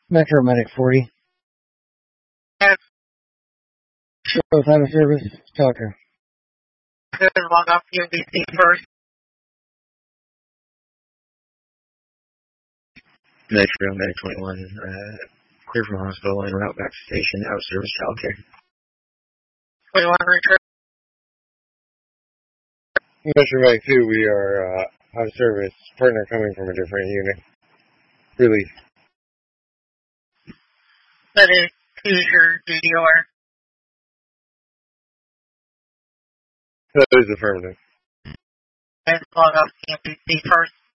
Metro Medic 40. Yes. Show time of service. Talker. Good. Log off UNBC first. Metro Medic 21. Clear from hospital and route back to station. Out of service childcare. 21 return. Metro Medic 2, we are out of service. Partner coming from a different unit. Release. Medic 2 is your DDR. That is affirmative. And log off UNBC first.